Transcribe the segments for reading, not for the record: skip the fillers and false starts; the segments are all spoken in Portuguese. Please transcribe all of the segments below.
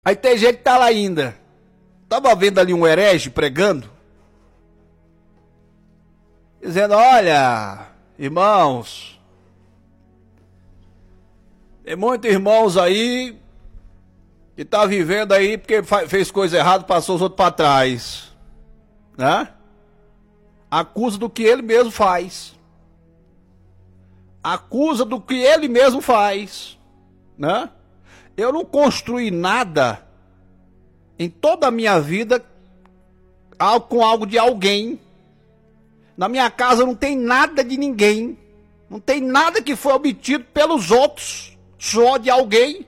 Aí tem gente que tá lá ainda. Tava vendo ali um herege pregando, dizendo: olha, irmãos, tem muitos irmãos aí que tá vivendo aí porque fez coisa errada, passou os outros para trás, né? Acusa do que ele mesmo faz. Acusa do que ele mesmo faz, né? Eu não construí nada em toda a minha vida com algo de alguém. Na minha casa não tem nada de ninguém. Não tem nada que foi obtido pelos outros, só de alguém.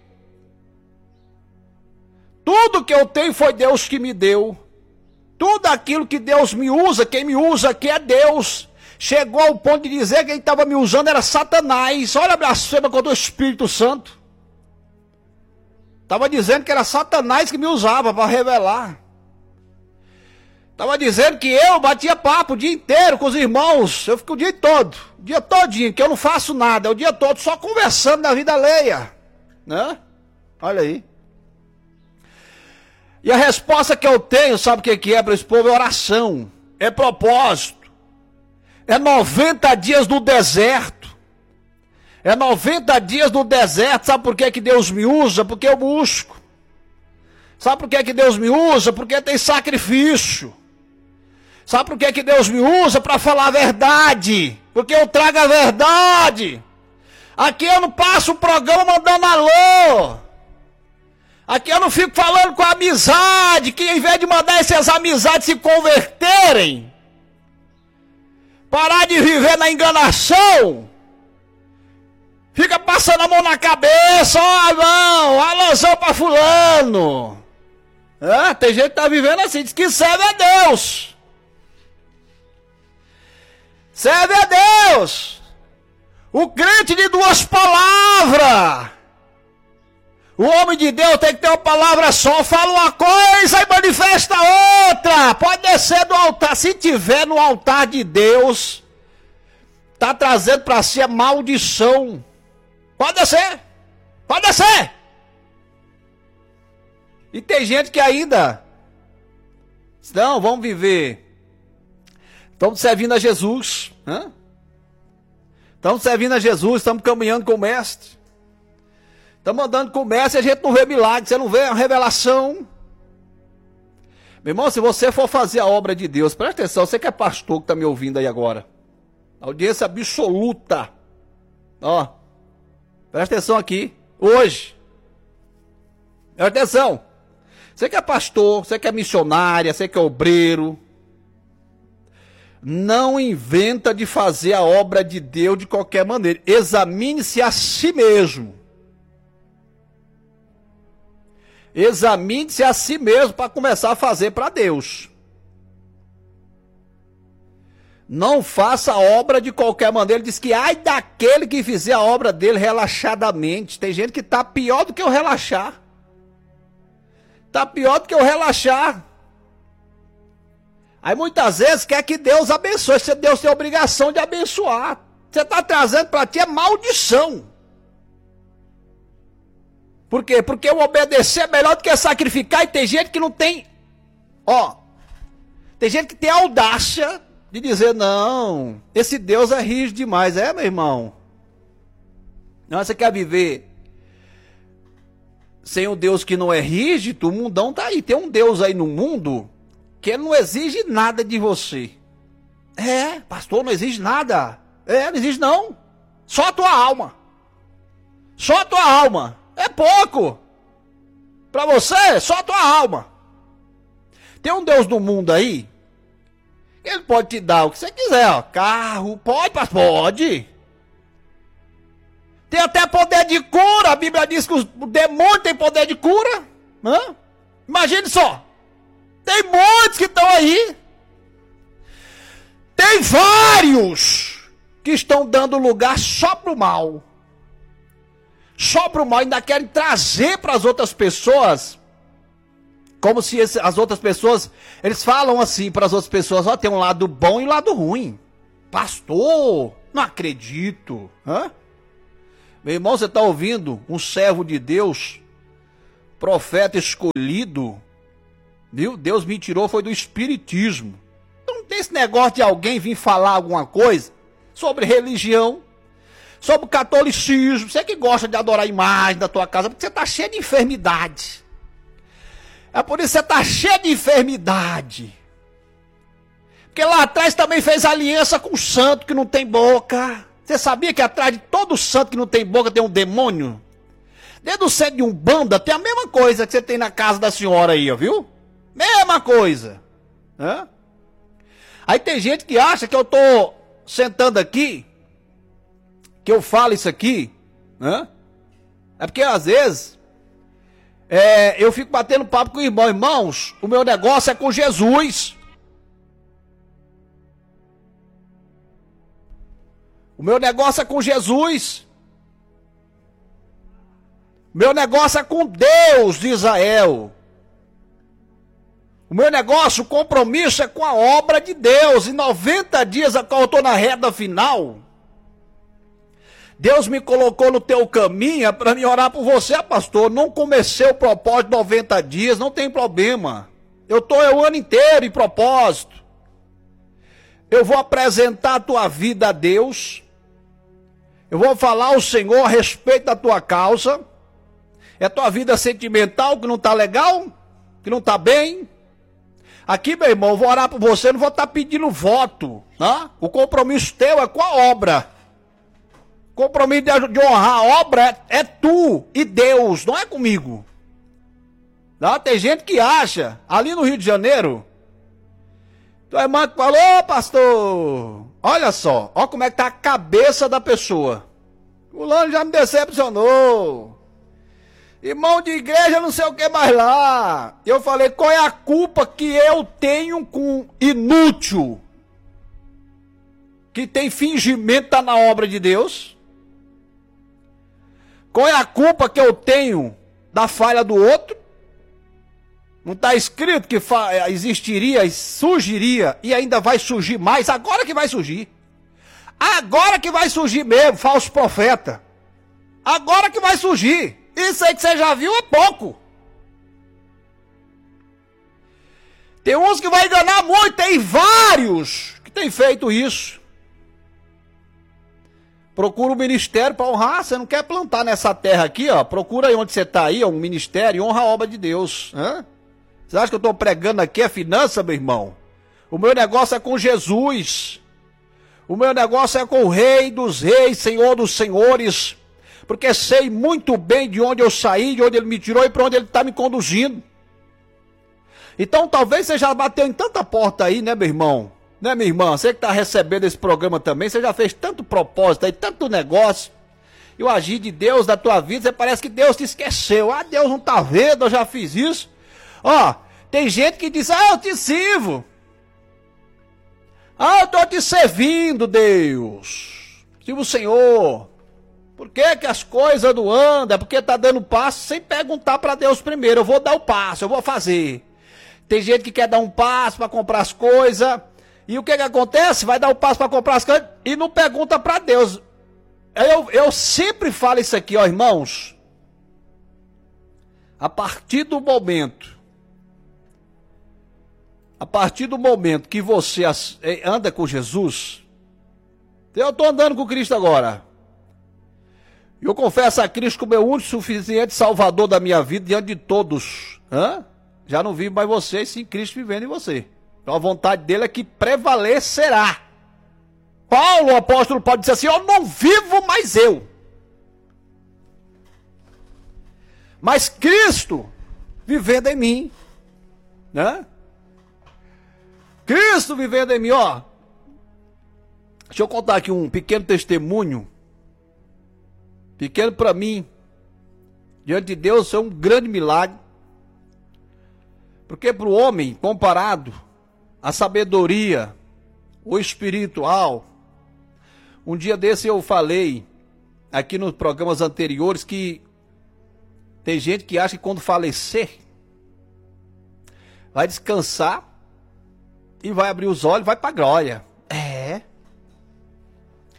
Tudo que eu tenho foi Deus que me deu. Tudo aquilo que Deus me usa, quem me usa aqui é Deus. Chegou ao ponto de dizer que quem estava me usando era Satanás. Olha a blasfêmia contra o Espírito Santo. Estava dizendo que era Satanás que me usava para revelar. Estava dizendo que eu batia papo o dia inteiro com os irmãos. Eu fico o dia todo, o dia todinho, que eu não faço nada. É o dia todo só conversando da vida alheia, né? Olha aí. E a resposta que eu tenho, sabe o que é para esse povo? É oração, é propósito. É 90 dias no deserto. É 90 dias no deserto. Sabe por que Deus me usa? Porque eu busco. Sabe por que Deus me usa? Porque tem sacrifício. Sabe por que Deus me usa? Para falar a verdade. Porque eu trago a verdade. Aqui eu não passo o programa mandando alô. Aqui eu não fico falando com a amizade, que em vez de mandar essas amizades se converterem, parar de viver na enganação, fica passando a mão na cabeça: ó, irmão, alôzão pra fulano. Tem gente que tá vivendo assim, diz que serve a Deus. Serve a Deus. O crente de duas palavras. O homem de Deus tem que ter uma palavra só. Fala uma coisa e manifesta outra. Pode descer do altar. Se tiver no altar de Deus, está trazendo para si a maldição. Pode descer. Pode descer. E tem gente que ainda, não, vamos viver. Estamos servindo a Jesus. Estamos servindo a Jesus. Estamos caminhando com o Mestre. Estamos andando com o Mestre e a gente não vê milagre, você não vê a revelação. Meu irmão, se você for fazer a obra de Deus, presta atenção, você que é pastor que está me ouvindo aí agora. Audiência absoluta. Ó, presta atenção aqui, hoje. Presta atenção. Você que é pastor, você que é missionária, você que é obreiro. Não inventa de fazer a obra de Deus de qualquer maneira. Examine-se a si mesmo. Examine-se a si mesmo para começar a fazer para Deus. Não faça a obra de qualquer maneira. Ele diz que ai daquele que fizer a obra dele relaxadamente. Tem gente que está pior do que eu relaxar. Está pior do que eu relaxar. Aí muitas vezes quer que Deus abençoe. Se Deus tem a obrigação de abençoar. Você está trazendo para ti é maldição. Por quê? Porque o obedecer é melhor do que sacrificar. E tem gente que não tem, tem gente que tem a audácia de dizer: não, esse Deus é rígido demais. É, meu irmão? Não, você quer viver sem um Deus que não é rígido? O mundão tá aí. Tem um Deus aí no mundo que ele não exige nada de você. Pastor, não exige nada. Não exige não. Só a tua alma. Só a tua alma. É pouco. Para você, só a tua alma. Tem um Deus no mundo aí. Ele pode te dar o que você quiser, ó. Carro, pode. Tem até poder de cura. A Bíblia diz que os demônios têm poder de cura. Imagine só. Tem muitos que estão aí. Tem vários que estão dando lugar só para o mal. Só para o mal, ainda querem trazer para as outras pessoas, como se as outras pessoas, eles falam assim para as outras pessoas: ó, tem um lado bom e um lado ruim. Pastor, não acredito. Meu irmão, você está ouvindo um servo de Deus profeta escolhido, viu? Deus me tirou foi do espiritismo. Então não tem esse negócio de alguém vir falar alguma coisa sobre religião, sobre o catolicismo. Você que gosta de adorar a imagem da tua casa, porque você está cheio de enfermidade. É por isso que você está cheio de enfermidade. Porque lá atrás também fez aliança com o santo que não tem boca. Você sabia que atrás de todo santo que não tem boca tem um demônio? Dentro do centro de Umbanda tem a mesma coisa que você tem na casa da senhora aí, ó, viu? Mesma coisa. Hã? Aí tem gente que acha que eu tô sentando aqui, que eu falo isso aqui, né? É porque às vezes eu fico batendo papo com o irmão. Irmãos, o meu negócio é com Jesus. O meu negócio é com Jesus. O meu negócio é com Deus de Israel. O meu negócio, o compromisso é com a obra de Deus. Em 90 dias, a qual eu estou na reta final, Deus me colocou no teu caminho para me orar por você, pastor. Não comecei o propósito de 90 dias, não tem problema. Eu estou o ano inteiro em propósito. Eu vou apresentar a tua vida a Deus. Eu vou falar ao Senhor a respeito da tua causa. É tua vida sentimental que não está legal? Que não está bem? Aqui, meu irmão, eu vou orar por você, não vou estar pedindo voto. Né? O compromisso teu é com a obra. O compromisso de honrar a obra é tu e Deus, não é comigo. Tá? Tem gente que acha, ali no Rio de Janeiro, tua irmã que falou, ô pastor, olha só, olha como é que tá a cabeça da pessoa. O fulano já me decepcionou. Irmão de igreja, não sei o que mais lá. Eu falei, qual é a culpa que eu tenho com inútil? Que tem fingimento, tá na obra de Deus? Qual é a culpa que eu tenho da falha do outro? Não está escrito que existiria, surgiria e ainda vai surgir mais? Agora que vai surgir. Agora que vai surgir mesmo, falso profeta. Agora que vai surgir. Isso aí que você já viu é pouco. Tem uns que vai enganar muito, tem vários que têm feito isso. Procura o ministério para honrar. Você não quer plantar nessa terra aqui, ó? Procura aí onde você está aí, ó, um ministério, e honra a obra de Deus. Hã? Você acha que eu estou pregando aqui a finança, meu irmão? O meu negócio é com Jesus. O meu negócio é com o Rei dos Reis, Senhor dos Senhores. Porque sei muito bem de onde eu saí, de onde Ele me tirou e para onde Ele está me conduzindo. Então talvez você já bateu em tanta porta aí, né, meu irmão? Né, minha irmã? Você que está recebendo esse programa também, você já fez tanto propósito aí, tanto negócio. E o agir de Deus da tua vida, você parece que Deus te esqueceu. Ah, Deus não está vendo, eu já fiz isso. Ó, tem gente que diz, eu te sirvo. Eu estou te servindo, Deus. Sirvo o Senhor. Por que que as coisas não andam? É porque está dando passo sem perguntar para Deus primeiro. Eu vou dar o passo, eu vou fazer. Tem gente que quer dar um passo para comprar as coisas. E o que que acontece? Vai dar o passo para comprar as coisas e não pergunta para Deus. Eu sempre falo isso aqui, ó, irmãos. A partir do momento que você anda com Jesus, eu estou andando com Cristo agora. Eu confesso a Cristo como meu único e suficiente Salvador da minha vida diante de todos. Já não vivo mais você, sim Cristo vivendo em você. Então a vontade dele é que prevalecerá. Paulo, o apóstolo Paulo, disse assim, eu não vivo mais eu. Mas Cristo vivendo em mim. Né? Cristo vivendo em mim, ó. Deixa eu contar aqui um pequeno testemunho. Pequeno para mim. Diante de Deus, isso é um grande milagre. Porque para o homem, comparado à sabedoria, o espiritual, um dia desse eu falei, aqui nos programas anteriores, que tem gente que acha que quando falecer, vai descansar e vai abrir os olhos e vai para a glória.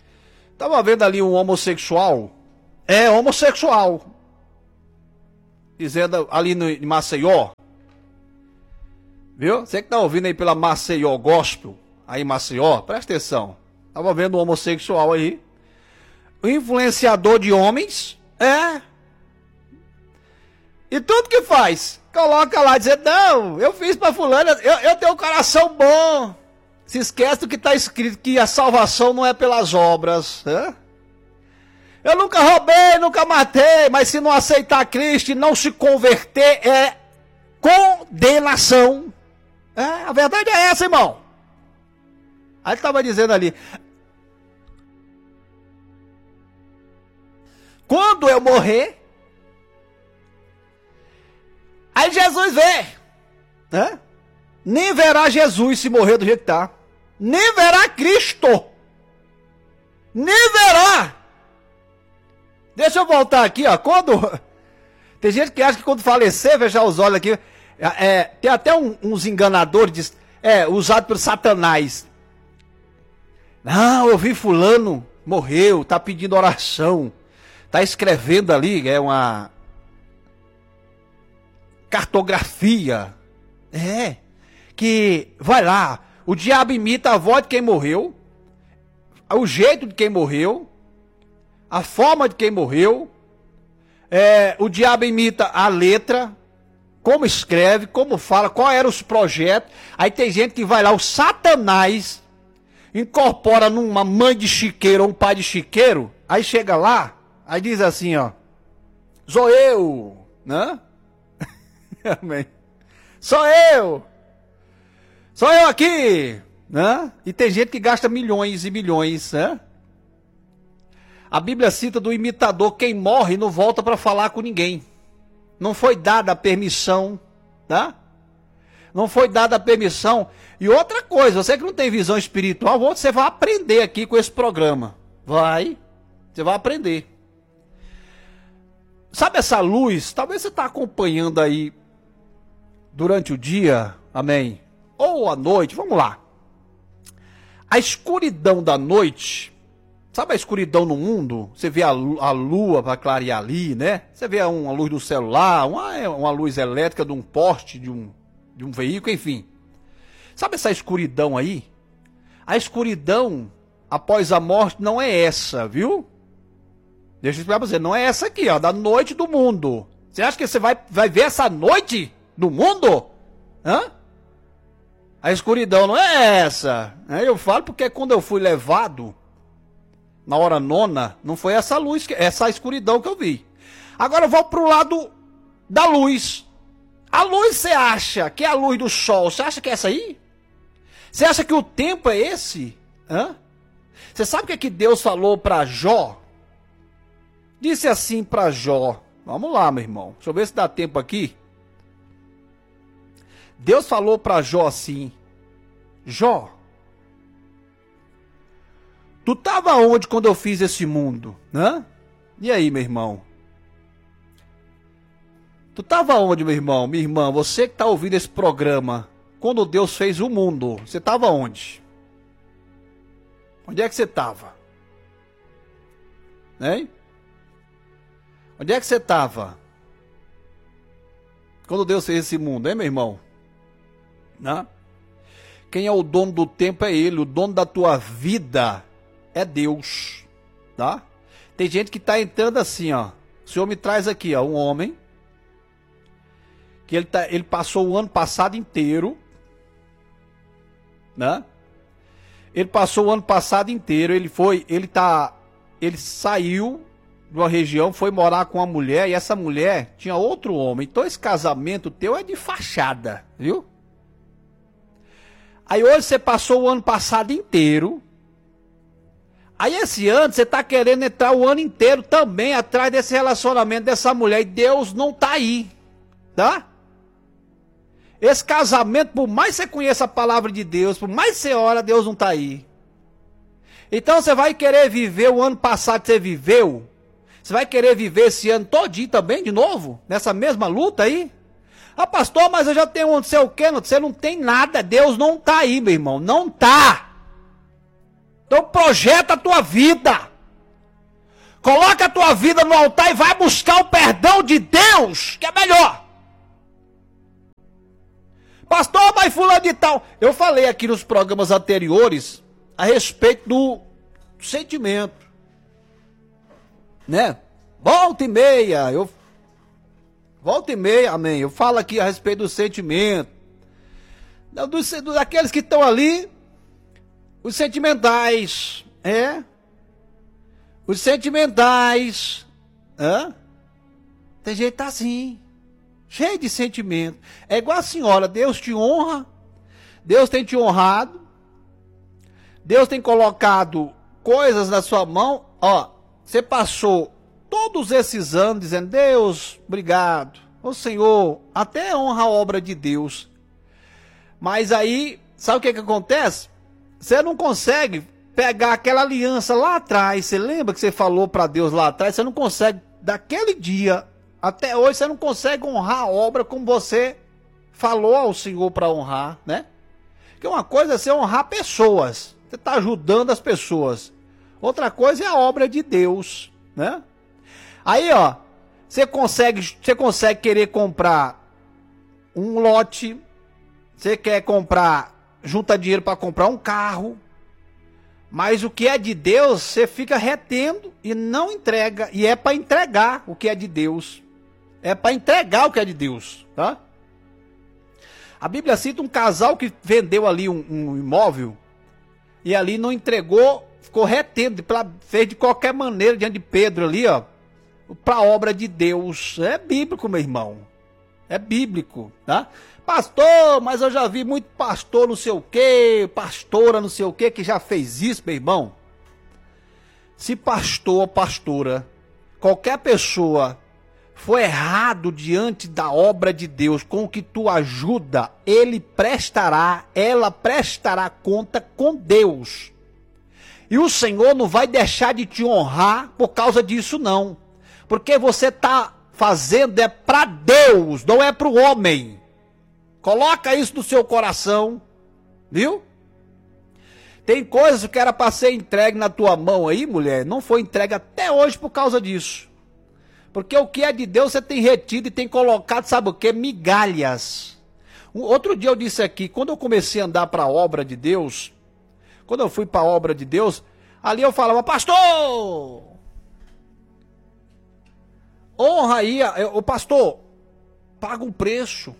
Estava vendo ali um homossexual. Homossexual. dizendo ali em Maceió. Viu? Você que tá ouvindo aí pela Maceió Gospel, aí em Maceió, presta atenção. Tava vendo um homossexual aí. O influenciador de homens, e tudo que faz, coloca lá, dizendo, não, eu fiz pra fulano, eu tenho um coração bom. Se esquece do que está escrito, que a salvação não é pelas obras. Eu nunca roubei, nunca matei, mas se não aceitar Cristo e não se converter, é condenação. A verdade é essa, irmão. Aí ele estava dizendo ali, quando eu morrer, aí Jesus vê, nem verá Jesus se morrer do jeito que está. Nem verá Cristo. Nem verá. Deixa eu voltar aqui, ó. Tem gente que acha que quando falecer, fechar os olhos aqui. Tem até uns enganadores usados por Satanás. Não, eu vi fulano, morreu, tá pedindo oração. Tá escrevendo ali, é uma cartografia. Que vai lá, o diabo imita a voz de quem morreu, o jeito de quem morreu, a forma de quem morreu, o diabo imita a letra, como escreve, como fala, qual eram os projetos. Aí tem gente que vai lá, o Satanás incorpora numa mãe de chiqueiro ou um pai de chiqueiro, aí chega lá, aí diz assim, ó, sou eu, né? Amém. Sou eu aqui, né? E tem gente que gasta milhões e milhões, né? A Bíblia cita do imitador, quem morre não volta para falar com ninguém. Não foi dada a permissão, tá? Não foi dada a permissão. E outra coisa, você que não tem visão espiritual, você vai aprender aqui com esse programa. Você vai aprender. Sabe essa luz? Talvez você está acompanhando aí durante o dia, amém? Ou à noite, vamos lá. A escuridão da noite, sabe a escuridão no mundo? Você vê a lua para clarear ali, né? Você vê uma luz do celular, uma luz elétrica de um poste, de um veículo, enfim. Sabe essa escuridão aí? A escuridão após a morte não é essa, viu? Deixa eu explicar pra você, não é essa aqui, ó, da noite do mundo. Você acha que você vai ver essa noite do mundo? A escuridão não é essa. Eu falo porque quando eu fui levado, na hora nona, não foi essa luz, essa escuridão que eu vi. Agora eu vou pro lado da luz. A luz você acha que é a luz do sol? Você acha que é essa aí? Você acha que o tempo é esse? Você sabe o que Deus falou para Jó? Disse assim para Jó. Vamos lá, meu irmão. Deixa eu ver se dá tempo aqui. Deus falou para Jó assim: Jó, tu estava onde quando eu fiz esse mundo? E aí, meu irmão? Tu estava onde, meu irmão? Minha irmã, você que está ouvindo esse programa, quando Deus fez o mundo, você estava onde? Onde é que você estava? Hein? Onde é que você estava quando Deus fez esse mundo, hein, meu irmão? Quem é o dono do tempo é Ele, o dono da tua vida é Deus, tá? Tem gente que está entrando assim, ó. O Senhor me traz aqui, ó, um homem que ele passou o ano passado inteiro, né? Ele passou o ano passado inteiro, ele saiu de uma região, foi morar com uma mulher, e essa mulher tinha outro homem. Então esse casamento teu é de fachada, viu? Aí hoje você passou o ano passado inteiro. Aí esse ano você está querendo entrar o ano inteiro também atrás desse relacionamento dessa mulher. E Deus não está aí, tá? Esse casamento, por mais que você conheça a palavra de Deus, por mais que você ora, Deus não está aí. Então você vai querer viver o ano passado que você viveu? Você vai querer viver esse ano todinho também, de novo? Nessa mesma luta aí? Ah, pastor, mas eu já tenho não sei o quê, você não tem nada, Deus não está aí, meu irmão, não está. Então projeta a tua vida. Coloca a tua vida no altar e vai buscar o perdão de Deus, que é melhor. Pastor, mas fulano de tal. Eu falei aqui nos programas anteriores a respeito do sentimento. Né? Volta e meia, amém. Eu falo aqui a respeito do sentimento. Daqueles que estão ali, os sentimentais, os sentimentais, tem gente que tá assim, cheio de sentimento. É igual a senhora, Deus te honra, Deus tem te honrado, Deus tem colocado coisas na sua mão, você passou todos esses anos dizendo, Deus, obrigado, ô Senhor, até honra a obra de Deus. Mas aí, sabe o que acontece? Você não consegue pegar aquela aliança lá atrás. Você lembra que você falou para Deus lá atrás? Você não consegue, daquele dia até hoje, você não consegue honrar a obra como você falou ao Senhor para honrar, né? Porque uma coisa é você honrar pessoas. Você está ajudando as pessoas. Outra coisa é a obra de Deus, né? Aí, você consegue querer comprar um lote. Você quer comprar, junta dinheiro para comprar um carro, mas o que é de Deus, você fica retendo e não entrega, e é para entregar o que é de Deus. É para entregar o que é de Deus, tá? A Bíblia cita um casal que vendeu ali um imóvel, e ali não entregou, ficou retendo, fez de qualquer maneira diante de Pedro ali, para a obra de Deus. É bíblico, meu irmão. É bíblico, tá? Pastor, mas eu já vi muito pastor não sei o que, pastora não sei o que já fez isso, meu irmão. Se pastor ou pastora, qualquer pessoa for errado diante da obra de Deus, com o que tu ajuda, ela prestará conta com Deus. E o Senhor não vai deixar de te honrar por causa disso não. Porque você está fazendo para Deus, não é para o homem. Coloca isso no seu coração, viu? Tem coisas que era para ser entregue na tua mão aí, mulher, não foi entregue até hoje por causa disso. Porque o que é de Deus você tem retido e tem colocado, sabe o que? Migalhas. Outro dia eu disse aqui, quando eu comecei a andar para a obra de Deus, quando eu fui para a obra de Deus, ali eu falava, pastor, honra aí, o pastor, paga um preço.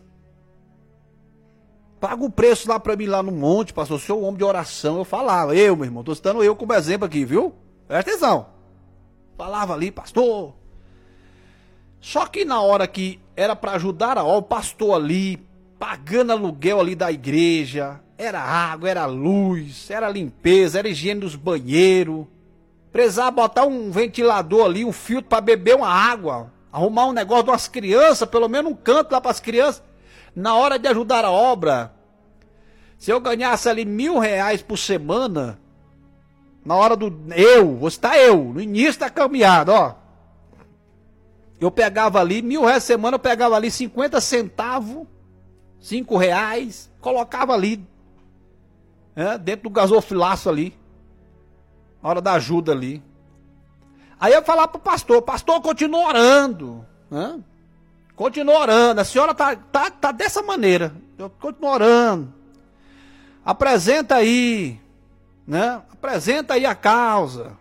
Paga um preço lá pra mim, lá no monte, pastor, sou um homem de oração. Eu falava, meu irmão, tô citando eu como exemplo aqui, viu? Presta atenção. Falava ali, pastor. Só que na hora que era pra ajudar a obra, o pastor ali, pagando aluguel ali da igreja, era água, era luz, era limpeza, era higiene dos banheiros. Precisava botar um ventilador ali, um filtro pra beber uma água. Arrumar um negócio de umas crianças, pelo menos um canto lá pras crianças. Na hora de ajudar a obra, se eu ganhasse ali R$1.000 por semana, na hora no início da caminhada, eu pegava ali, R$1.000 por semana, eu pegava ali 50 centavos, R$5, colocava ali, dentro do gasofilaço ali, na hora da ajuda ali. Aí eu falava pro pastor, continua orando, continua orando, a senhora tá dessa maneira, eu continuo orando, apresenta aí, né? Apresenta aí a causa.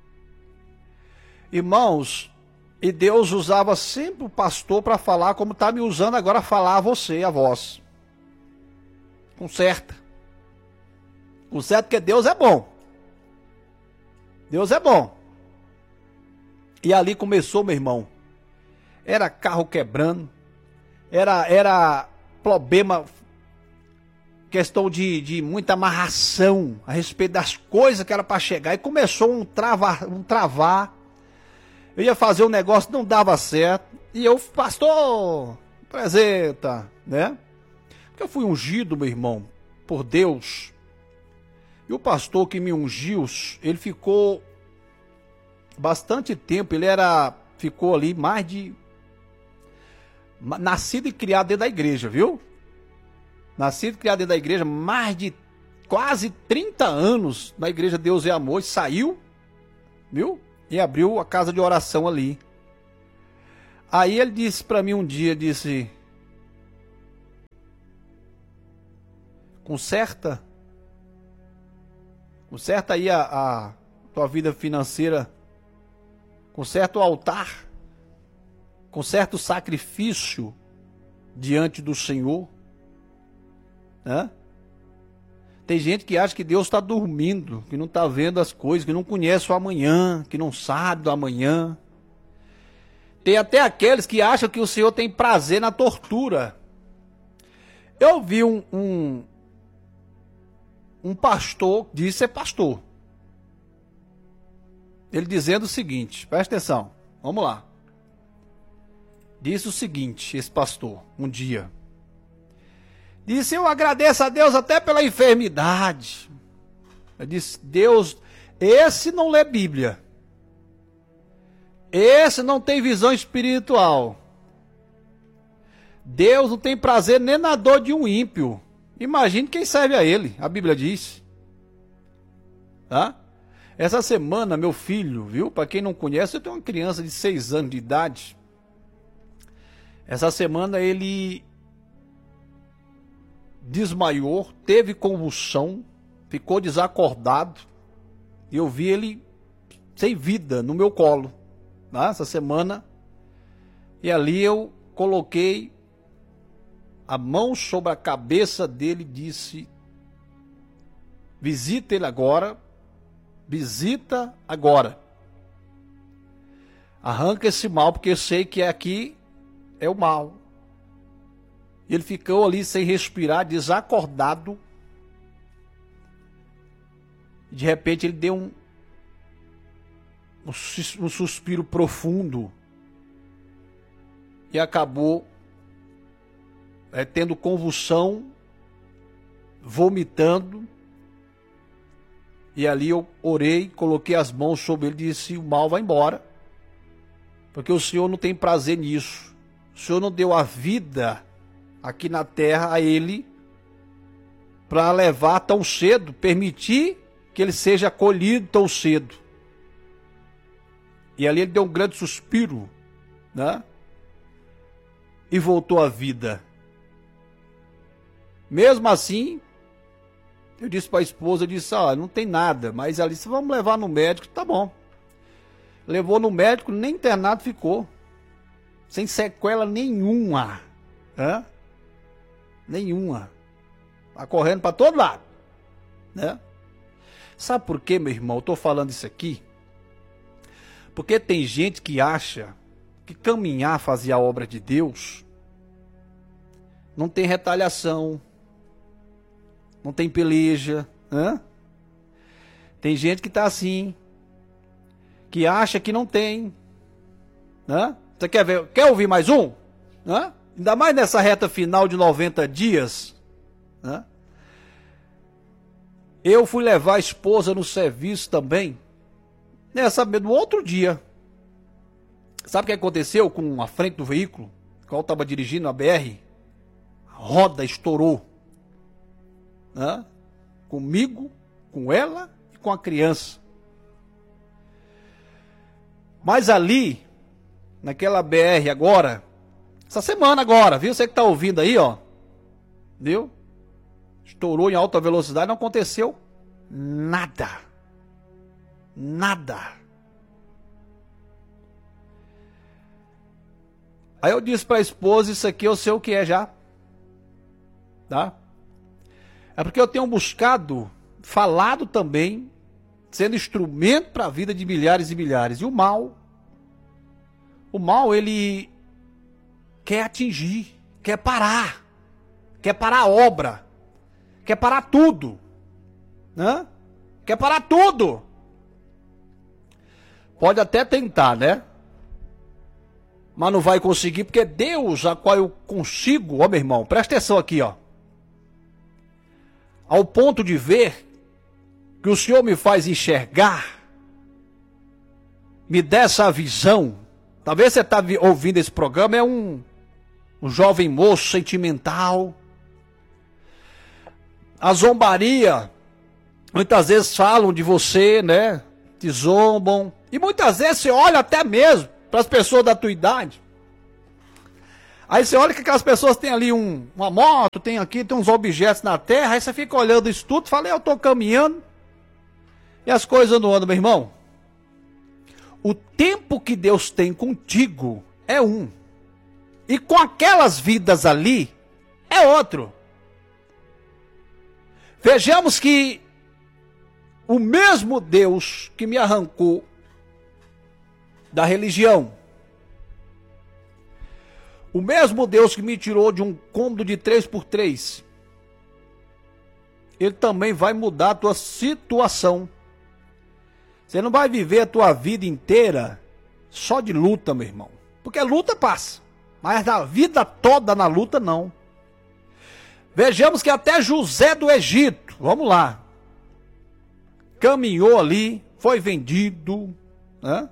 Irmãos, e Deus usava sempre o pastor para falar como está me usando agora a falar a você, a vós. Conserta. Conserta porque Deus é bom. Deus é bom. E ali começou, meu irmão. Era carro quebrando, era problema, questão de muita amarração a respeito das coisas que era para chegar. E começou um travar. Eu ia fazer um negócio, não dava certo. E eu, pastor, apresenta, né? Porque eu fui ungido, meu irmão, por Deus. E o pastor que me ungiu, ele ficou bastante tempo, ficou ali mais de... Nascido e criado dentro da igreja, viu? Nascido e criado dentro da igreja, mais de quase 30 anos na igreja Deus é Amor, e saiu, viu? E abriu a casa de oração ali. Aí ele disse para mim um dia, disse: conserta aí a tua vida financeira, conserta o altar, conserta o sacrifício diante do Senhor. Né? Tem gente que acha que Deus está dormindo, que não está vendo as coisas, que não conhece o amanhã, que não sabe do amanhã. Tem até aqueles que acham que o Senhor tem prazer na tortura. Eu vi um pastor, disse ser pastor, ele dizendo o seguinte, presta atenção, vamos lá. Disse o seguinte, esse pastor, um dia. Disse: eu agradeço a Deus até pela enfermidade. Eu disse: Deus, esse não lê Bíblia. Esse não tem visão espiritual. Deus não tem prazer nem na dor de um ímpio. Imagine quem serve a ele, a Bíblia diz. Tá? Essa semana, meu filho, viu? Para quem não conhece, eu tenho uma criança de 6 anos de idade. Essa semana ele desmaiou, teve convulsão, ficou desacordado. E eu vi ele sem vida no meu colo, né, essa semana. E ali eu coloquei a mão sobre a cabeça dele e disse: visita ele agora, visita agora. Arranca esse mal, porque eu sei que aqui é o mal. Ele ficou ali sem respirar, desacordado. De repente ele deu um suspiro profundo e acabou tendo convulsão, vomitando. E ali eu orei, coloquei as mãos sobre ele e disse: o mal vai embora, porque o Senhor não tem prazer nisso. O Senhor não deu a vida aqui na terra a ele para levar tão cedo, permitir que ele seja acolhido tão cedo. E ali ele deu um grande suspiro, né? E voltou à vida. Mesmo assim, eu disse para a esposa, eu disse: não tem nada, mas ali, se vamos levar no médico, tá bom. Levou no médico, nem internado ficou, sem sequela nenhuma, né? Nenhuma. Tá correndo para todo lado, né? Sabe por quê, meu irmão? Eu tô falando isso aqui porque tem gente que acha que caminhar, fazer a obra de Deus, não tem retaliação, não tem peleja, né? Tem gente que tá assim, que acha que não tem, né? Você quer ouvir mais um? Né? Ainda mais nessa reta final de 90 dias, né? Eu fui levar a esposa no serviço também, no outro dia. Sabe o que aconteceu com a frente do veículo, qual estava dirigindo a BR? A roda estourou, né? Comigo, com ela e com a criança. Mas ali, naquela BR agora, essa semana agora, viu? Você que está ouvindo aí, ó, viu? Estourou em alta velocidade, não aconteceu nada. Nada. Aí eu disse para a esposa: isso aqui eu sei o que é já. Tá? É porque eu tenho buscado, falado também, sendo instrumento para a vida de milhares e milhares. E o mal, ele quer atingir, quer parar a obra, quer parar tudo, né? Quer parar tudo. Pode até tentar, né? Mas não vai conseguir, porque Deus, a qual eu consigo, ó meu irmão, presta atenção aqui, ó. Ao ponto de ver que o Senhor me faz enxergar, me dá essa visão. Talvez você está ouvindo esse programa, é um jovem moço sentimental. A zombaria, muitas vezes falam de você, né? te zombam. E muitas vezes você olha até mesmo para as pessoas da tua idade. Aí você olha que aquelas pessoas têm ali uma moto, tem uns objetos na terra, aí você fica olhando isso tudo, fala, eu estou caminhando e as coisas não andam, meu irmão. O tempo que Deus tem contigo é um. E com aquelas vidas ali, é outro. Vejamos que o mesmo Deus que me arrancou da religião, o mesmo Deus que me tirou de um cômodo de 3x3, Ele também vai mudar a tua situação. Você não vai viver a tua vida inteira só de luta, meu irmão. Porque luta passa, mas a vida toda na luta não. Vejamos que até José do Egito, vamos lá, caminhou ali, foi vendido, né?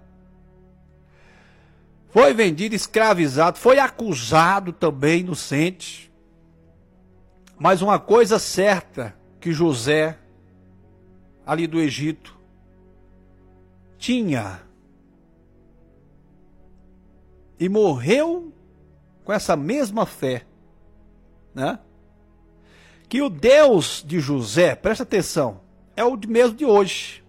Foi vendido, escravizado, foi acusado também, inocente. Mas uma coisa certa que José, ali do Egito, tinha. E morreu com essa mesma fé, né? Que o Deus de José, presta atenção, é o mesmo de hoje.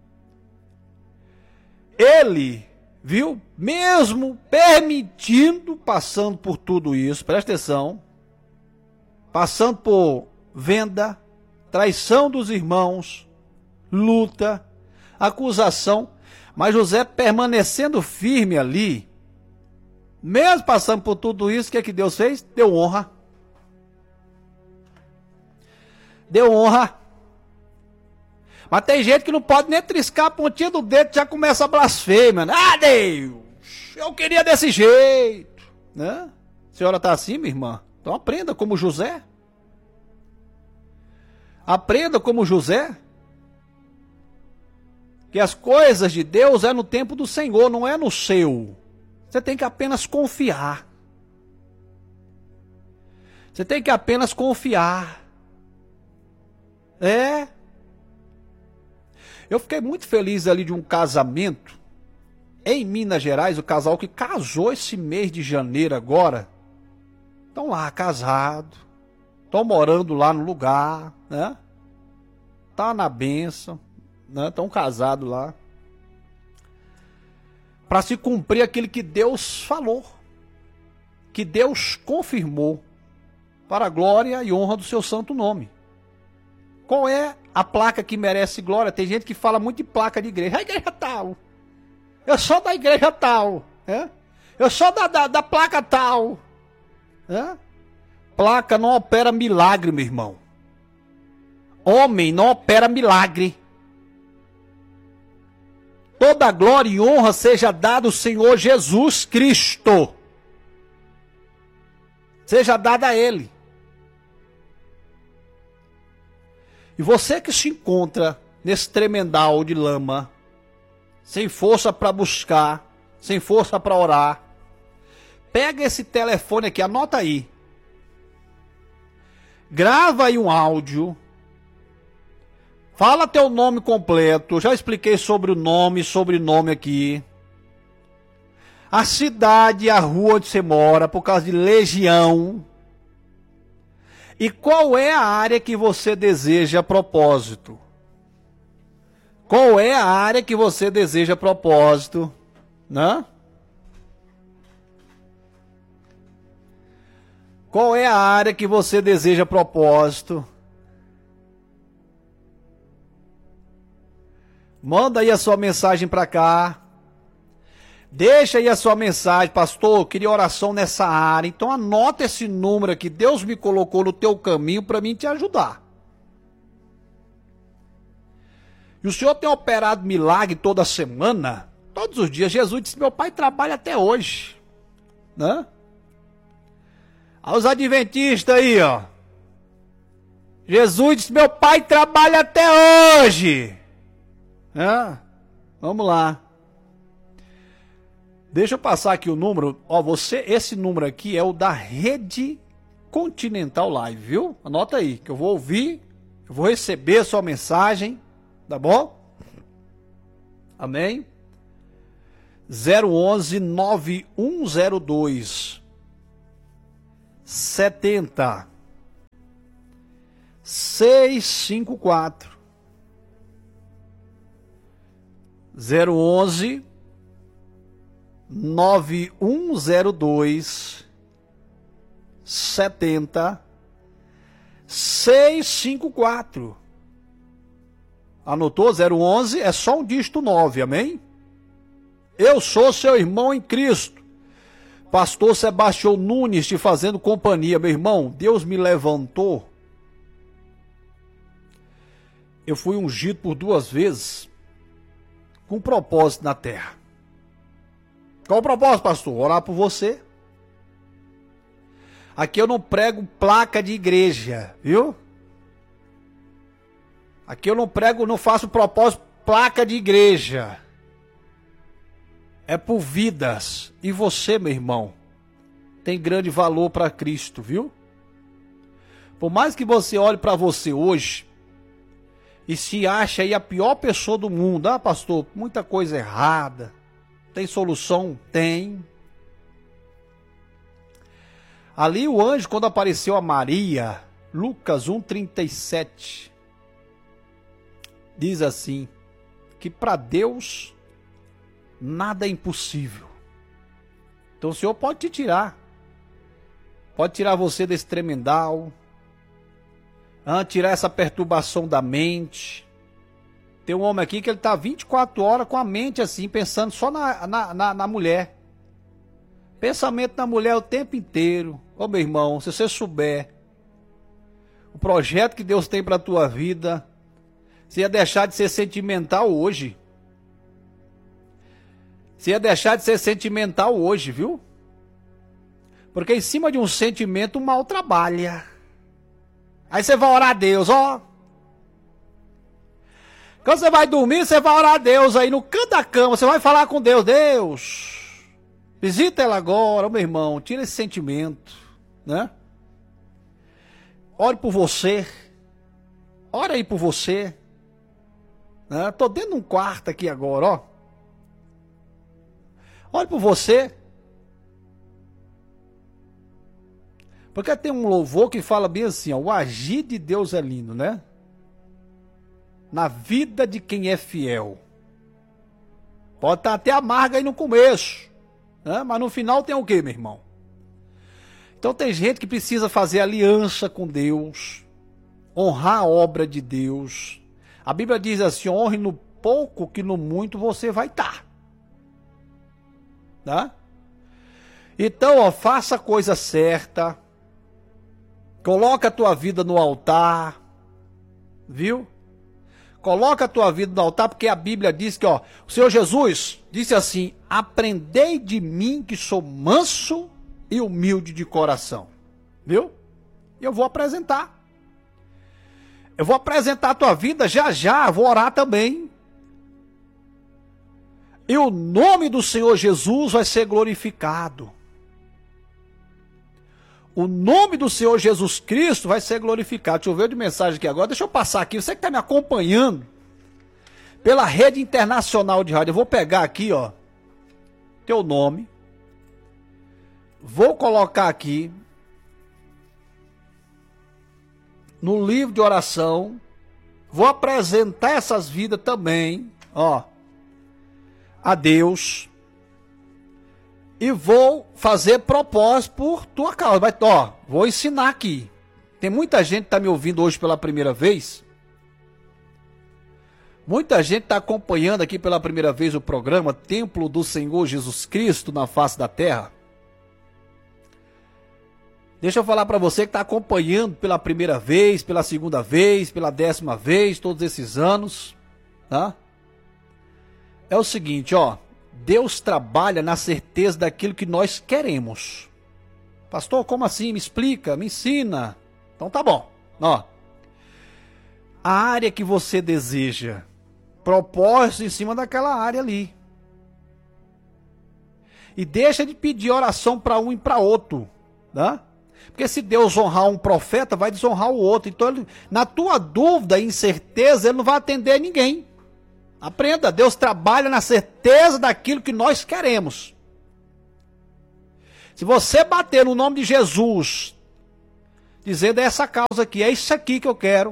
Ele, viu, mesmo permitindo, passando por tudo isso, presta atenção, passando por venda, traição dos irmãos, luta, acusação, mas José permanecendo firme ali, mesmo passando por tudo isso, o que é que Deus fez? Deu honra. Deu honra. Mas tem gente que não pode nem triscar a pontinha do dedo, já começa a blasfêmia. Ah, Deus, eu queria desse jeito, né? A senhora está assim, minha irmã? Então aprenda como José. Aprenda como José. Que as coisas de Deus é no tempo do Senhor, não é no seu. Você tem que apenas confiar. Você tem que apenas confiar. É. Eu fiquei muito feliz ali de um casamento em Minas Gerais, o casal que casou esse mês de janeiro agora. Estão lá casados, estão morando lá no lugar, né? Tá na bênção, né? Estão casados lá. Para se cumprir aquilo que Deus falou, que Deus confirmou, para a glória e honra do seu santo nome. Qual é a placa que merece glória? Tem gente que fala muito de placa de igreja. A igreja tal. Eu sou da igreja tal. É? Eu sou da placa tal. É? Placa não opera milagre, meu irmão. Homem não opera milagre. Toda glória e honra seja dada ao Senhor Jesus Cristo. Seja dada a Ele. E você que se encontra nesse tremendal de lama, sem força para buscar, sem força para orar, pega esse telefone aqui, anota aí. Grava aí um áudio. Fala teu nome completo. Eu já expliquei sobre o nome e sobrenome aqui. A cidade, a rua onde você mora, por causa de legião. E qual é a área que você deseja a propósito? Qual é a área que você deseja a propósito? Né? Qual é a área que você deseja a propósito? Manda aí a sua mensagem para cá. Deixa aí a sua mensagem, pastor, eu queria oração nessa área. Então anota esse número aqui, Deus me colocou no teu caminho para mim te ajudar. E o Senhor tem operado milagre toda semana, todos os dias. Jesus disse, meu pai trabalha até hoje. Né? Aos adventistas aí, ó. Jesus disse, meu pai trabalha até hoje. Vamos lá. Deixa eu passar aqui o número. Ó, esse número aqui é o da Rede Continental Live, viu? Anota aí, que eu vou ouvir, eu vou receber a sua mensagem, tá bom? Amém? 011 9102 70 654. 011 9102 70 654. Anotou? 011 é só um dígito 9, amém? Eu sou seu irmão em Cristo, pastor Sebastião Nunes, te fazendo companhia. Meu irmão, Deus me levantou. Eu fui ungido por 2 vezes com um propósito na terra. Qual o propósito, pastor? Orar por você. Aqui eu não prego placa de igreja, viu? Aqui eu não prego, não faço propósito placa de igreja. É por vidas. E você, meu irmão, tem grande valor para Cristo, viu? Por mais que você olhe para você hoje e se acha aí a pior pessoa do mundo. Ah, pastor, muita coisa errada. Tem solução? Tem. Ali o anjo, quando apareceu a Maria, Lucas 1,37, diz assim, que para Deus nada é impossível. Então o Senhor pode te tirar. Pode tirar você desse tremendal. Tirar essa perturbação da mente. Tem um homem aqui que ele está 24 horas com a mente assim, pensando só na mulher. Pensamento na mulher o tempo inteiro. Ô meu irmão, se você souber o projeto que Deus tem para a tua vida, você ia deixar de ser sentimental hoje. Você ia deixar de ser sentimental hoje, viu? Porque em cima de um sentimento o mal trabalha. Aí você vai orar a Deus, ó. Quando você vai dormir, você vai orar a Deus aí no canto da cama. Você vai falar com Deus. Deus, visita ela agora, meu irmão. Tira esse sentimento, né? Ore por você. Ore aí por você. Né? Tô dentro de um quarto aqui agora, ó. Ore por você. Porque tem um louvor que fala bem assim, ó, o agir de Deus é lindo, né? Na vida de quem é fiel. Pode estar até amarga aí no começo, né? Mas no final tem o quê, meu irmão? Então tem gente que precisa fazer aliança com Deus, honrar a obra de Deus. A Bíblia diz assim, honre no pouco que no muito você vai estar. Tá? Então, ó, faça a coisa certa. Coloca a tua vida no altar. Viu? Coloca a tua vida no altar, porque a Bíblia diz que, ó, o Senhor Jesus disse assim, aprendei de mim que sou manso e humilde de coração. Viu? E eu vou apresentar. Eu vou apresentar a tua vida já, vou orar também. E o nome do Senhor Jesus vai ser glorificado. O nome do Senhor Jesus Cristo vai ser glorificado. Deixa eu ver de mensagem aqui agora. Deixa eu passar aqui. Você que está me acompanhando pela rede internacional de rádio. Eu vou pegar aqui, ó, teu nome. Vou colocar aqui no livro de oração. Vou apresentar essas vidas também, ó, a Deus. E vou fazer propósito por tua causa. Mas, ó, vou ensinar aqui. Tem muita gente que está me ouvindo hoje pela primeira vez. Muita gente está acompanhando aqui pela primeira vez o programa Templo do Senhor Jesus Cristo na face da terra. Deixa eu falar para você que está acompanhando pela primeira vez, pela segunda vez, pela 10ª vez, todos esses anos, tá? É o seguinte, ó. Deus trabalha na certeza daquilo que nós queremos. Pastor, como assim? Me explica, me ensina. Então tá bom. Ó, a área que você deseja, propósito em cima daquela área ali. E deixa de pedir oração para um e para outro. Tá? Porque se Deus honrar um profeta, vai desonrar o outro. Então, na tua dúvida e incerteza, ele não vai atender ninguém. Aprenda, Deus trabalha na certeza daquilo que nós queremos. Se você bater no nome de Jesus, dizendo é essa causa aqui, é isso aqui que eu quero,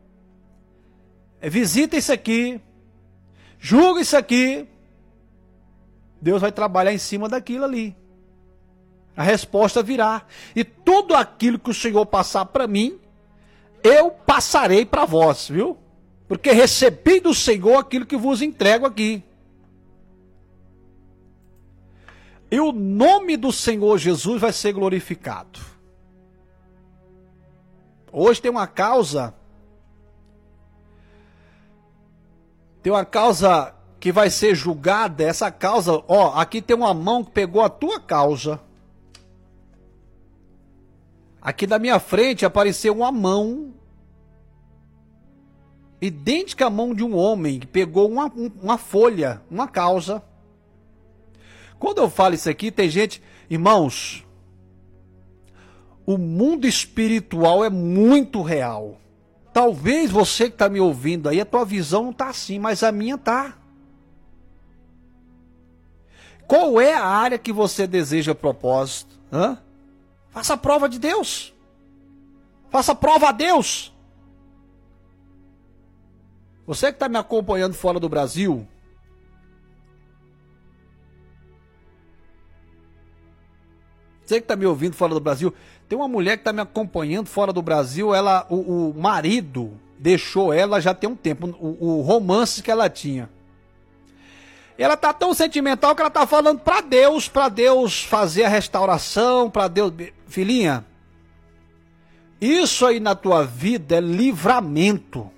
visita isso aqui, julga isso aqui, Deus vai trabalhar em cima daquilo ali. A resposta virá. E tudo aquilo que o Senhor passar para mim, eu passarei para vós, viu? Porque recebi do Senhor aquilo que vos entrego aqui. E o nome do Senhor Jesus vai ser glorificado. Hoje tem uma causa que vai ser julgada. Essa causa, ó, aqui tem uma mão que pegou a tua causa. Aqui na minha frente apareceu uma mão idêntica à mão de um homem que pegou uma folha, uma causa. Quando eu falo isso aqui, tem gente, irmãos, o mundo espiritual é muito real. Talvez você que está me ouvindo aí, a tua visão não está assim, mas a minha está. Qual é a área que você deseja propósito? Faça a prova de Deus. Faça a prova a Deus. Você que está me acompanhando fora do Brasil, você que está me ouvindo fora do Brasil, tem uma mulher que está me acompanhando fora do Brasil, o marido deixou ela já tem um tempo, o romance que ela tinha. Ela está tão sentimental que ela está falando para Deus fazer a restauração, para Deus... Filhinha, isso aí na tua vida é livramento.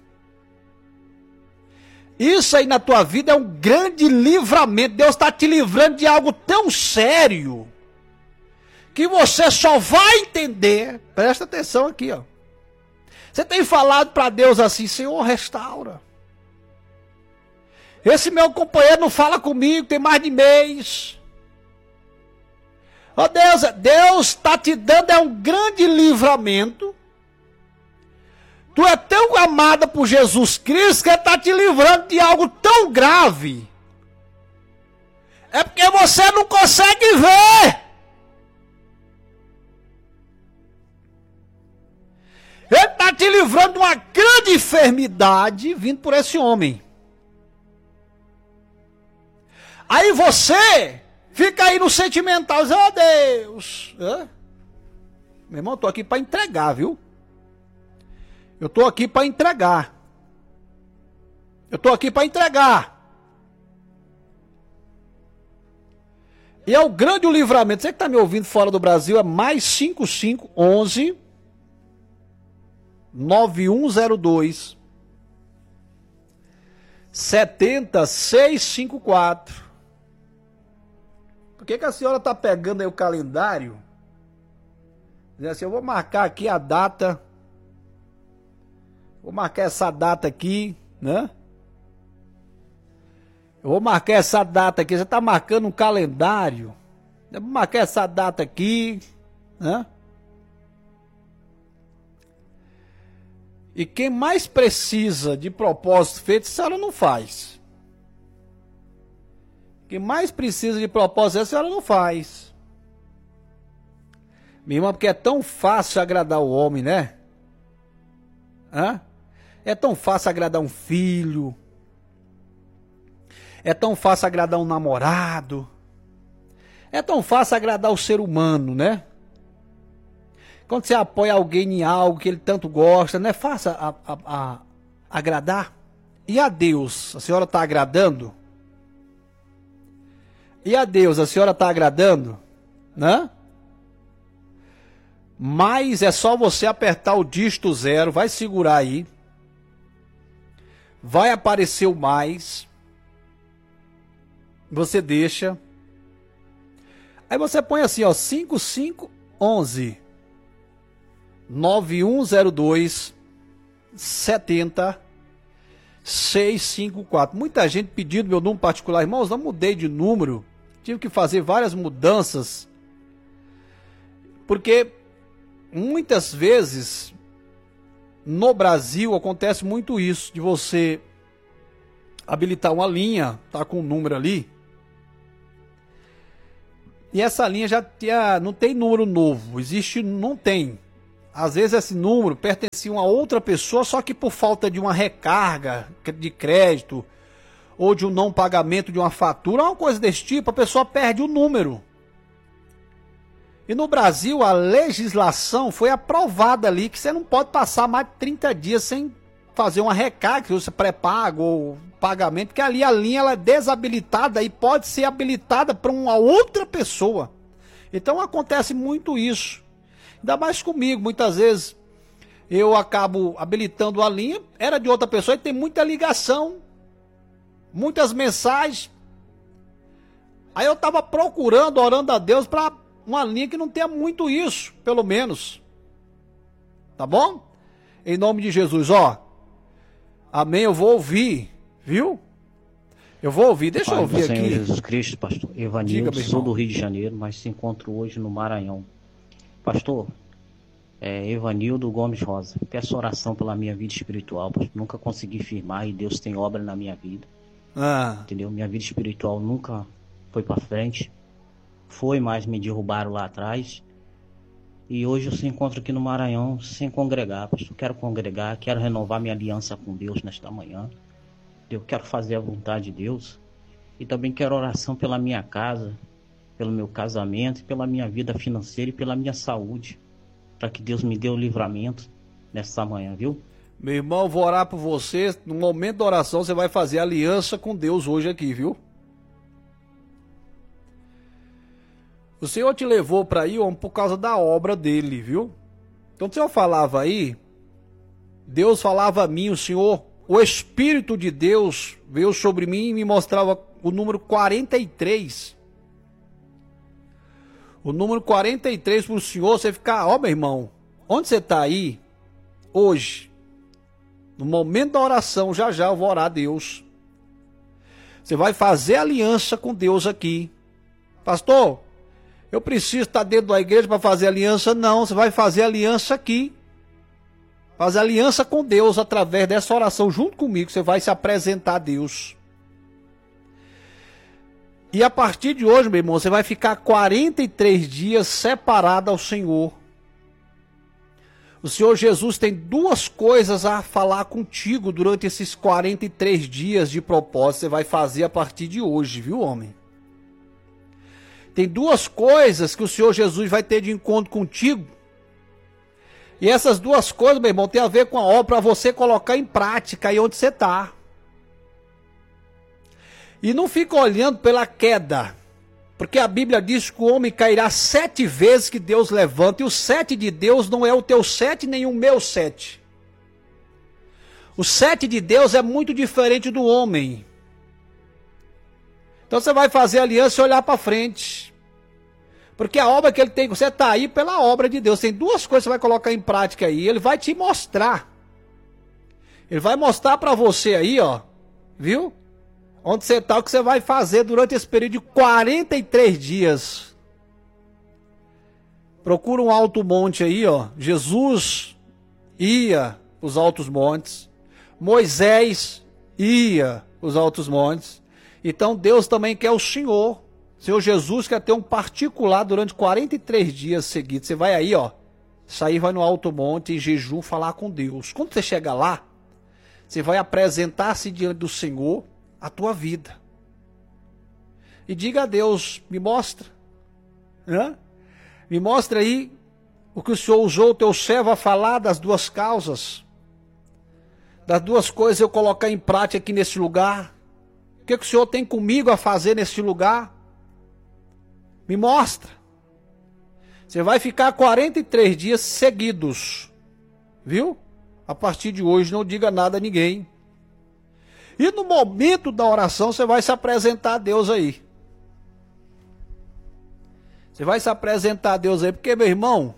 Isso aí na tua vida é um grande livramento. Deus está te livrando de algo tão sério que você só vai entender. Presta atenção aqui, ó. Você tem falado para Deus assim: Senhor, restaura. Esse meu companheiro não fala comigo, tem mais de mês. Ó Deus está te dando um grande livramento. Tu é tão amada por Jesus Cristo que Ele está te livrando de algo tão grave. É porque você não consegue ver. Ele está te livrando de uma grande enfermidade vindo por esse homem. Aí você fica aí no sentimental, diz: ó Deus. Meu irmão, eu estou aqui para entregar, viu? Eu estou aqui para entregar. Eu estou aqui para entregar. E é o grande livramento. Você que está me ouvindo fora do Brasil, é mais 5511 9102 70654. Por que a senhora está pegando aí o calendário? Dizendo assim: eu vou marcar aqui a data. Vou marcar essa data aqui, né? Eu vou marcar essa data aqui. Você está marcando um calendário. Eu vou marcar essa data aqui, né? E quem mais precisa de propósito feito, a senhora não faz. Quem mais precisa de propósito, a senhora não faz. Minha irmã, porque é tão fácil agradar o homem, né? É tão fácil agradar um filho. É tão fácil agradar um namorado. É tão fácil agradar o ser humano, né? Quando você apoia alguém em algo que ele tanto gosta, não é fácil agradar? E a Deus, a senhora está agradando? E a Deus, a senhora está agradando? Né? Mas é só você apertar o dígito 0, vai segurar aí. Vai aparecer o mais. Você deixa. Aí você põe assim, ó, 5511 9102 70 654. Muita gente pedindo meu número particular. Irmãos, não mudei de número. Tive que fazer várias mudanças. Porque muitas vezes no Brasil acontece muito isso, de você habilitar uma linha, tá com um número ali. E essa linha já não tem número novo, não tem. Às vezes esse número pertencia a outra pessoa, só que por falta de uma recarga de crédito ou de um não pagamento de uma fatura, uma coisa desse tipo, a pessoa perde o número. E no Brasil a legislação foi aprovada ali que você não pode passar mais de 30 dias sem fazer uma recarga, se você pré-pago ou pagamento, que ali a linha ela é desabilitada e pode ser habilitada para uma outra pessoa. Então acontece muito isso. Ainda mais comigo, muitas vezes eu acabo habilitando a linha, era de outra pessoa e tem muita ligação, muitas mensagens. Aí eu estava procurando, orando a Deus para uma linha que não tenha muito isso, pelo menos. Tá bom? Em nome de Jesus, ó. Amém, eu vou ouvir, viu? Eu vou ouvir, deixa eu ouvir aqui. Senhor Jesus Cristo, pastor Evanildo, sou do Rio de Janeiro, mas se encontro hoje no Maranhão. Pastor, Evanildo Gomes Rosa, peço oração pela minha vida espiritual, pastor. Nunca consegui firmar e Deus tem obra na minha vida. Entendeu? Minha vida espiritual nunca foi para frente. Foi, mas me derrubaram lá atrás. E hoje eu se encontro aqui no Maranhão sem congregar, pastor. Quero congregar, quero renovar minha aliança com Deus nesta manhã. Eu quero fazer a vontade de Deus. E também quero oração pela minha casa, pelo meu casamento, pela minha vida financeira e pela minha saúde. Para que Deus me dê o livramento nesta manhã, viu? Meu irmão, vou orar por você. No momento da oração, você vai fazer aliança com Deus hoje aqui, viu? O Senhor te levou para aí, homem, por causa da obra dele, viu? Então o Senhor falava aí, Deus falava a mim, o Senhor, o Espírito de Deus veio sobre mim e me mostrava o número 43. O número 43 para o Senhor, você ficar, ó meu irmão, onde você está aí, hoje, no momento da oração, já eu vou orar a Deus. Você vai fazer aliança com Deus aqui. Pastor, eu preciso estar dentro da igreja para fazer aliança? Não, você vai fazer aliança aqui. Fazer aliança com Deus através dessa oração junto comigo. Você vai se apresentar a Deus. E a partir de hoje, meu irmão, você vai ficar 43 dias separado ao Senhor. O Senhor Jesus tem duas coisas a falar contigo durante esses 43 dias de propósito. Você vai fazer a partir de hoje, viu, homem? Tem duas coisas que o Senhor Jesus vai ter de encontro contigo. E essas duas coisas, meu irmão, tem a ver com a obra para você colocar em prática aí onde você está. E não fica olhando pela queda. Porque a Bíblia diz que o homem cairá 7 vezes que Deus levanta. E o 7 de Deus não é o teu 7 nem o meu 7. O 7 de Deus é muito diferente do homem. Então você vai fazer aliança e olhar para frente. Porque a obra que ele tem, você está aí pela obra de Deus. Tem duas coisas que você vai colocar em prática aí. Ele vai te mostrar. Ele vai mostrar para você aí, ó. Viu? Onde você está, o que você vai fazer durante esse período de 43 dias. Procura um alto monte aí, ó. Jesus ia os altos montes. Moisés ia os altos montes. Então Deus também quer o Senhor. Senhor Jesus quer ter um particular durante 43 dias seguidos. Você vai aí, ó. Sair, vai no alto monte, em jejum, falar com Deus. Quando você chega lá, você vai apresentar-se diante do Senhor a tua vida. E diga a Deus, me mostra. Me mostra aí o que o Senhor usou o teu servo a falar das duas causas. Das duas coisas eu colocar em prática aqui nesse lugar. O que o Senhor tem comigo a fazer nesse lugar? Me mostra. Você vai ficar 43 dias seguidos. Viu? A partir de hoje não diga nada a ninguém. E no momento da oração você vai se apresentar a Deus aí. Você vai se apresentar a Deus aí. Porque, meu irmão,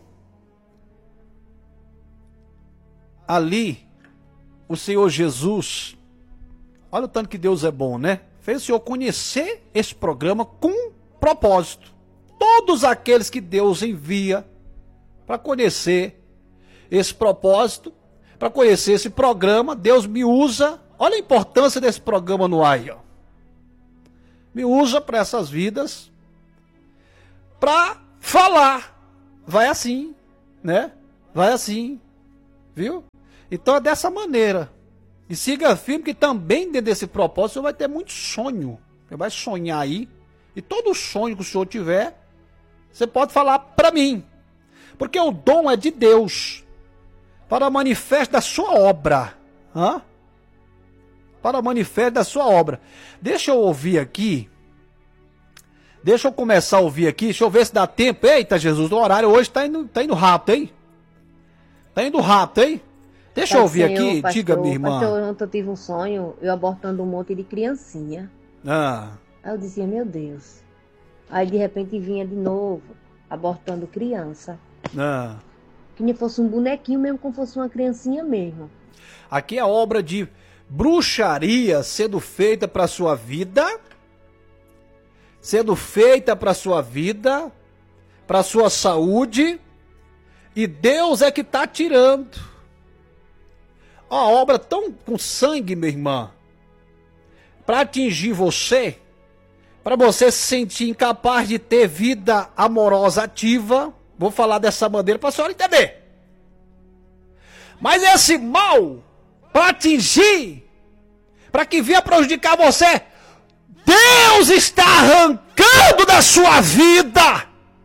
ali, o Senhor Jesus, olha o tanto que Deus é bom, né? Fez o Senhor conhecer esse programa com propósito. Todos aqueles que Deus envia para conhecer esse propósito, para conhecer esse programa, Deus me usa, Olha a importância desse programa no ar aí, ó. Me usa para essas vidas, para falar. Vai assim, né? Vai assim, viu? Então é dessa maneira. E siga firme que também dentro desse propósito você vai ter muito sonho. Você vai sonhar aí. E todo sonho que o senhor tiver, você pode falar para mim. Porque o dom é de Deus. Para manifesto da sua obra. Hã? Para manifesto da sua obra. Deixa eu ouvir aqui. Deixa eu começar a ouvir aqui. Deixa eu ver se dá tempo. Eita, Jesus, o horário hoje tá indo rápido, hein? Tá indo rápido, hein? Deixa eu ouvir aqui. Pastor, diga, minha irmã. Pastor, ontem eu tive um sonho, eu abortando um monte de criancinha. Aí eu dizia, meu Deus. Aí de repente vinha de novo, abortando criança. Que nem fosse um bonequinho mesmo, como fosse uma criancinha mesmo. Aqui é a obra de bruxaria sendo feita para sua vida. Sendo feita para sua vida, para sua saúde. E Deus é que está tirando. Ó, a obra tão com sangue, minha irmã, para atingir você, para você se sentir incapaz de ter vida amorosa ativa. Vou falar dessa maneira para a senhora entender. Mas esse mal, para atingir, para que venha prejudicar você, Deus está arrancando da sua vida.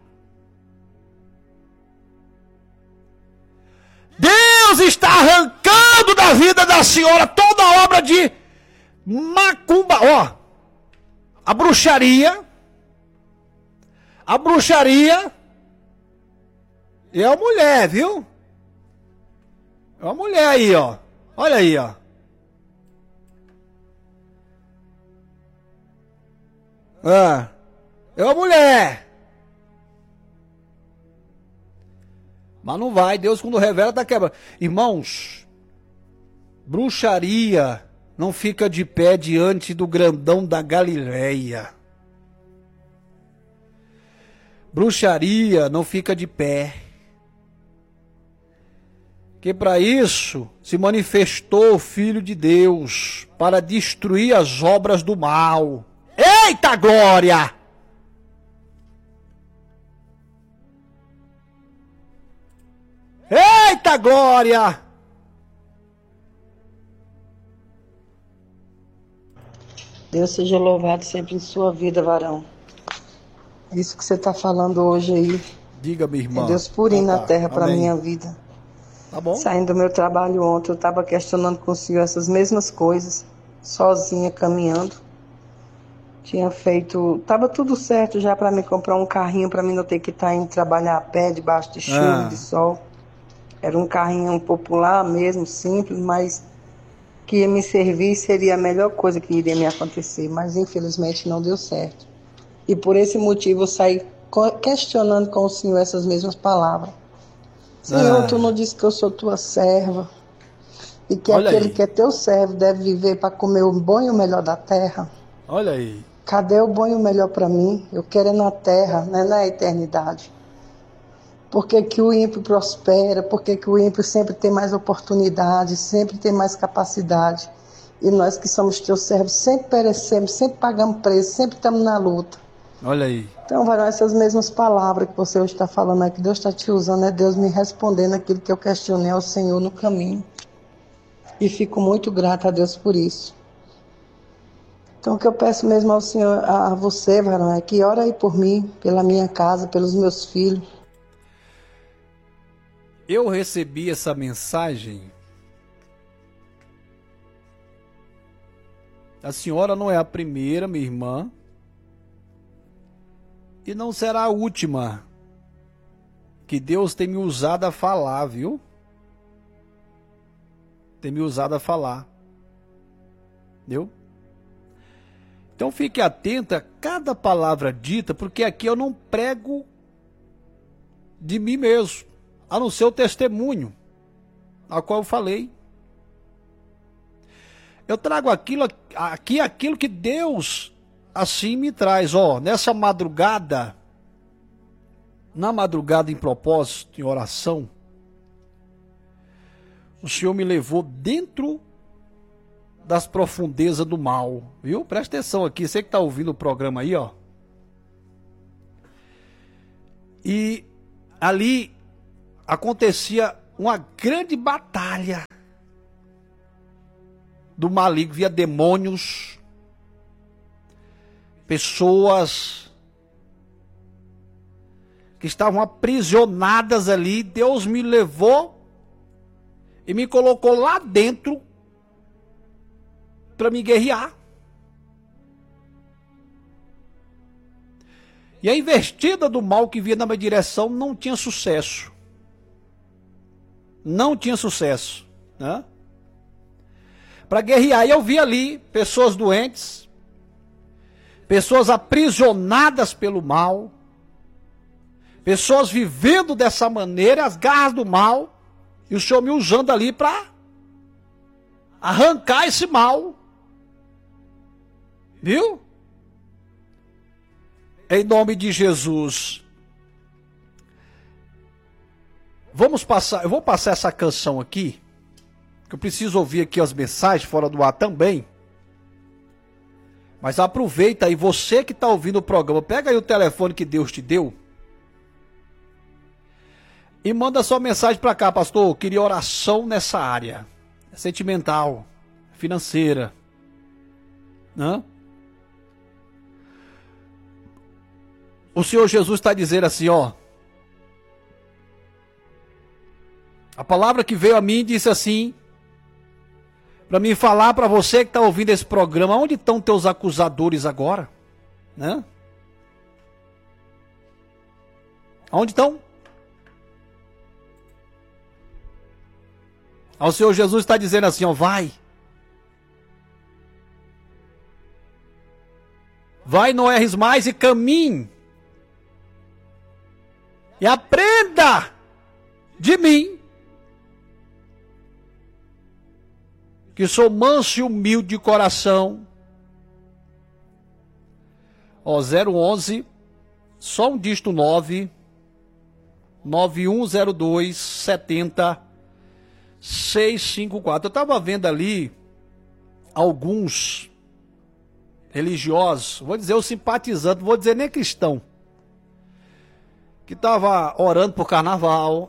Deus está arrancando da vida da senhora toda a obra de macumba. Ó, a bruxaria é a mulher, viu? É uma mulher aí, ó. Olha aí, ó. É uma mulher. Mas não vai, Deus quando revela tá quebrando. Irmãos, bruxaria não fica de pé diante do grandão da Galileia. Bruxaria não fica de pé. Que para isso se manifestou o Filho de Deus, para destruir as obras do mal. Eita glória! Eita glória! Deus seja louvado sempre em sua vida, varão. Isso que você está falando hoje aí. Diga, minha irmã. É Deus purinho na terra para minha vida. Tá bom. Saindo do meu trabalho ontem, eu estava questionando com o Senhor essas mesmas coisas, sozinha, caminhando. Tinha feito... Estava tudo certo já para me comprar um carrinho, para mim não ter que estar indo trabalhar a pé, debaixo de chuva, de sol. Era um carrinho popular mesmo, simples, mas que ia me servir seria a melhor coisa que iria me acontecer. Mas infelizmente não deu certo. E por esse motivo eu saí questionando com o Senhor essas mesmas palavras. Senhor, tu não disse que eu sou tua serva. E que Olha aquele aí. que é teu servo deve viver para comer o bom e o melhor da terra. Olha aí. Cadê o bom e o melhor para mim? Eu quero é na terra, não é na eternidade. Por que que o ímpio prospera? Por que que o ímpio sempre tem mais oportunidade, sempre tem mais capacidade? E nós que somos teus servos sempre perecemos, sempre pagamos preço, sempre estamos na luta. Olha aí. Então, varão, essas mesmas palavras que você hoje está falando aqui, Deus está te usando, é Deus me respondendo aquilo que eu questionei ao Senhor no caminho. E fico muito grata a Deus por isso. Então, o que eu peço mesmo ao Senhor, a você, varão, é que ora aí por mim, pela minha casa, pelos meus filhos. Eu recebi essa mensagem. A senhora não é a primeira, minha irmã. E não será a última que Deus tem me usado a falar, viu? Tem me usado a falar. Entendeu? Então fique atento a cada palavra dita, porque aqui eu não prego de mim mesmo, a não ser o testemunho a qual eu falei. Eu trago aquilo que Deus assim me traz. Ó, nessa madrugada, na madrugada em propósito, em oração, o Senhor me levou dentro das profundezas do mal, viu? Presta atenção aqui, você que está ouvindo o programa aí, ó. E ali acontecia uma grande batalha do maligno, via demônios, pessoas que estavam aprisionadas ali. Deus me levou e me colocou lá dentro para me guerrear. E a investida do mal que vinha na minha direção não tinha sucesso. Não tinha sucesso, né? Para guerrear, e eu vi ali pessoas doentes, pessoas aprisionadas pelo mal, pessoas vivendo dessa maneira, as garras do mal, e o Senhor me usando ali para arrancar esse mal. Viu? Em nome de Jesus. Eu vou passar essa canção aqui, que eu preciso ouvir aqui as mensagens fora do ar também. Mas aproveita aí, você que está ouvindo o programa, pega aí o telefone que Deus te deu e manda sua mensagem para cá: pastor, eu queria oração nessa área sentimental, financeira, né? O Senhor Jesus está dizendo assim, ó. A palavra que veio a mim disse assim, para mim falar para você que está ouvindo esse programa: onde estão teus acusadores agora? Né? Onde estão? O Senhor Jesus está dizendo assim, ó, vai. Vai, não erres mais e caminhe. E aprenda de mim, que sou manso e humilde de coração. Ó, 011, só um dígito 9, 9102 70 654. Eu estava vendo ali alguns religiosos, vou dizer os simpatizantes, não vou dizer nem cristão, que estava orando por carnaval,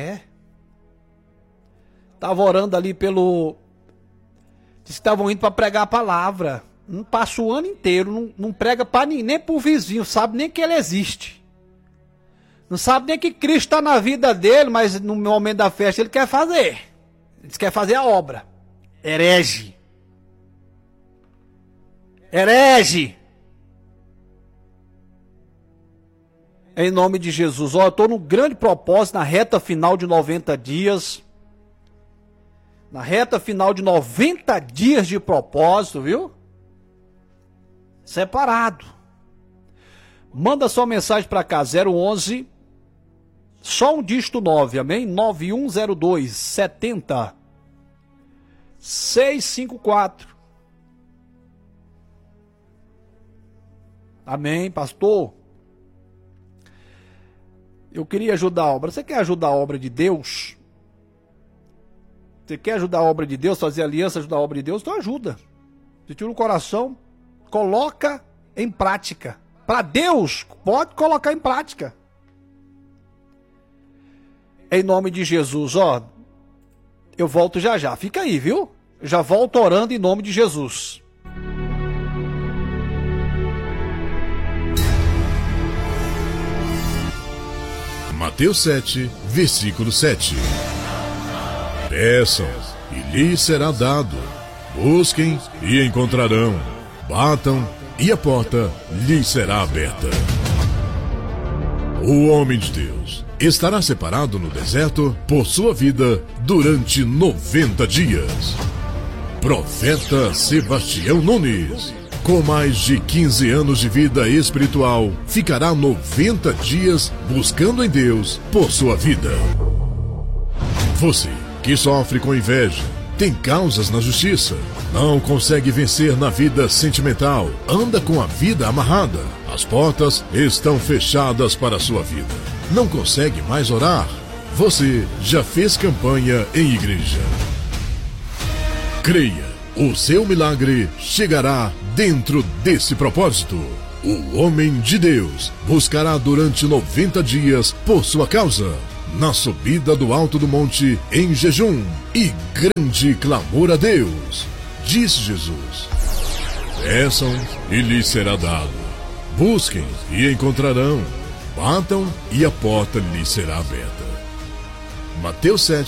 estava orando ali pelo... Estavam indo para pregar a palavra. Não passa o ano inteiro, não prega para nem para o vizinho, sabe nem que ele existe. Não sabe nem que Cristo está na vida dele, mas no momento da festa ele quer fazer. Ele quer fazer a obra. Herege. Herege. Em nome de Jesus. Ó, eu estou num grande propósito na reta final de 90 dias. Na reta final de 90 dias de propósito, viu? Separado. Manda sua mensagem para cá, 011, só um dígito 9, amém? 9102 70 654. Amém, pastor? Eu queria ajudar a obra. Você quer ajudar a obra de Deus? Você quer ajudar a obra de Deus, fazer aliança, ajudar a obra de Deus? Então ajuda. Você tira o coração, coloca em prática. Para Deus, pode colocar em prática. Em nome de Jesus, ó. Eu volto já já. Fica aí, viu? Eu já volto orando em nome de Jesus. Mateus 7, versículo 7. Peçam, e lhes será dado. Busquem, e encontrarão. Batam, e a porta lhes será aberta. O homem de Deus estará separado no deserto por sua vida durante 90 dias. Profeta Sebastião Nunes, com mais de 15 anos de vida espiritual, ficará 90 dias buscando em Deus por sua vida. Você que sofre com inveja, tem causas na justiça, não consegue vencer na vida sentimental, anda com a vida amarrada, as portas estão fechadas para a sua vida, não consegue mais orar, você já fez campanha em igreja. Creia O seu milagre chegará dentro desse propósito. O homem de Deus buscará durante 90 dias por sua causa, na subida do alto do monte, em jejum e grande clamor a Deus. Disse Jesus: peçam e lhes será dado. Busquem e encontrarão. Batam e a porta lhes será aberta. Mateus 7,